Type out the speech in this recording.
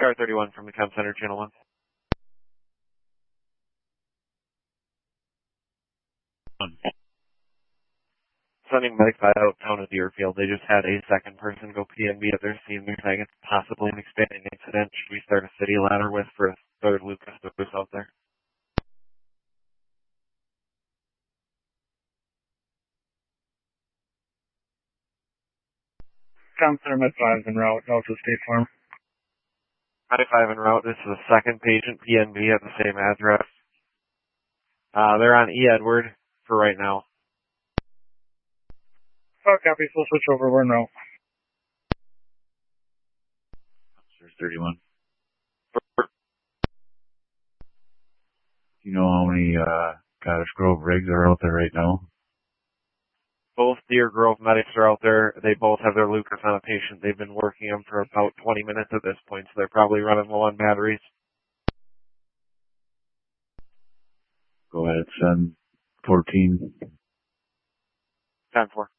Star 31 from the Com Center, Channel 1. Sending medics out down to Deerfield. They just had a second person go PNB at their scene. They're saying it's possibly an expanding incident. Should we start a city ladder with for a third Lucas Lewis out there? Com Center Med 5 en route, Delta State Farm. 95 en route. This is a second patient PNB at the same address. They're on E. Edward for right now. Oh, copy. We'll switch over. We're en route. There's 31. Do you know how many Cottage Grove rigs are out there right now? Both Deer Grove medics are out there. They both have their Lucas on a patient. They've been working them for about 20 minutes at this point, so they're probably running low on batteries. Go ahead, send 14. 10-4.